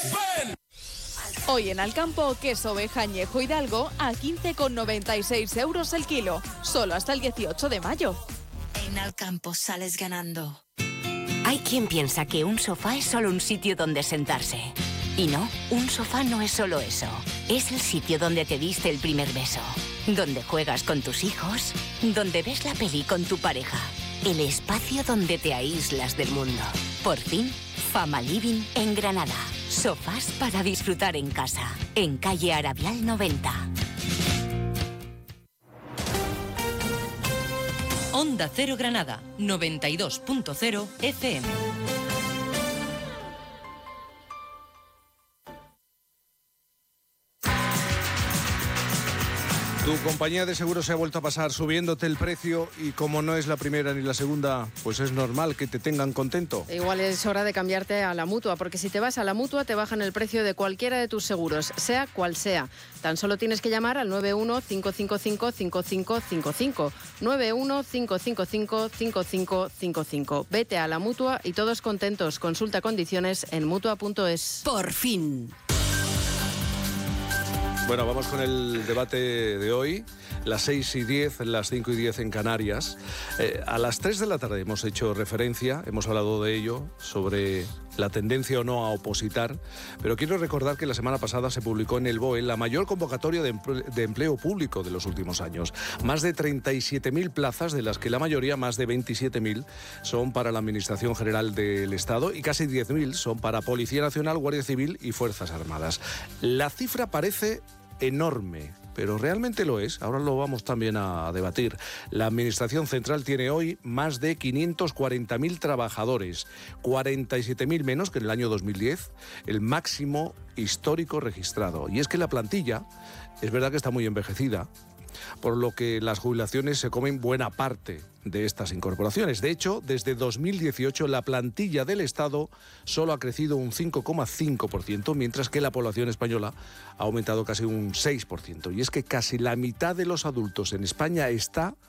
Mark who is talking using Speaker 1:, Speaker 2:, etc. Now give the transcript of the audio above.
Speaker 1: Hoy en Alcampo, queso oveja añejo Hidalgo a 15,96 euros el kilo, solo hasta el 18 de mayo.
Speaker 2: En Alcampo sales ganando.
Speaker 3: Hay quien piensa que un sofá es solo un sitio donde sentarse. Y no, un sofá no es solo eso. Es el sitio donde te diste el primer beso, donde juegas con tus hijos, donde ves la peli con tu pareja. El espacio donde te aíslas del mundo. Por fin, Fama Living en Granada. Sofás para disfrutar en casa. En calle Arabial 90.
Speaker 4: Onda Cero Granada, 92.0 FM.
Speaker 5: Tu compañía de seguros se ha vuelto a pasar subiéndote el precio y como no es la primera ni la segunda, pues es normal que te tengan contento.
Speaker 6: Igual es hora de cambiarte a la Mutua, porque si te vas a la Mutua te bajan el precio de cualquiera de tus seguros, sea cual sea. Tan solo tienes que llamar al 91-555-5555. 91-555-5555. Vete a la Mutua y todos contentos. Consulta condiciones en Mutua.es.
Speaker 3: Por fin.
Speaker 5: Bueno, vamos con el debate de hoy. Las 6:10, las 5:10 en Canarias. A las 3 de la tarde hemos hecho referencia, hemos hablado de ello, sobre la tendencia o no a opositar, pero quiero recordar que la semana pasada se publicó en el BOE la mayor convocatoria de empleo público de los últimos años. Más de 37.000 plazas, de las que la mayoría, más de 27.000, son para la Administración General del Estado y casi 10.000 son para Policía Nacional, Guardia Civil y Fuerzas Armadas. La cifra parece enorme, pero realmente lo es. Ahora lo vamos también a debatir. La Administración Central tiene hoy más de 540.000 trabajadores, 47.000 menos que en el año 2010, el máximo histórico registrado. Y es que la plantilla es verdad que está muy envejecida, por lo que las jubilaciones se comen buena parte de estas incorporaciones. De hecho, desde 2018 la plantilla del Estado solo ha crecido un 5,5%, mientras que la población española ha aumentado casi un 6%. Y es que casi la mitad de los adultos en España está